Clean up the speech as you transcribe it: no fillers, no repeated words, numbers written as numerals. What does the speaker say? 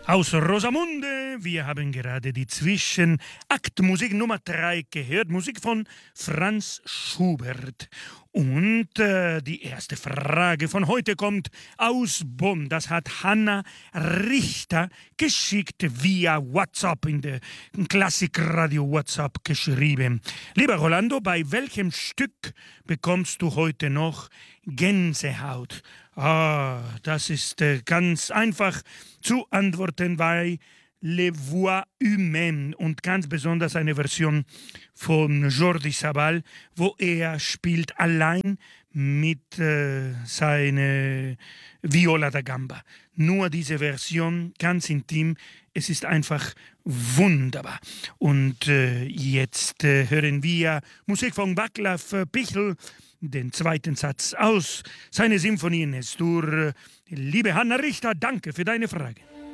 Aus Rosamunde, wir haben gerade die Zwischenaktmusik Nummer 3 gehört, Musik von Franz Schubert. Und die erste Frage von heute kommt aus Bonn. Das hat Hanna Richter geschickt via WhatsApp, in der Klassikradio WhatsApp geschrieben. Lieber Rolando, bei welchem Stück bekommst du heute noch Gänsehaut? Das ist ganz einfach zu antworten bei Les Voix Humaines und ganz besonders eine Version von Jordi Sabal, wo er spielt allein mit seiner Viola da Gamba. Nur diese Version, ganz intim, es ist einfach wunderbar. Und jetzt hören wir Musik von Václav Pichel, den zweiten Satz aus seiner Symphonie in S-Dur. Liebe Hanna Richter, danke für deine Frage.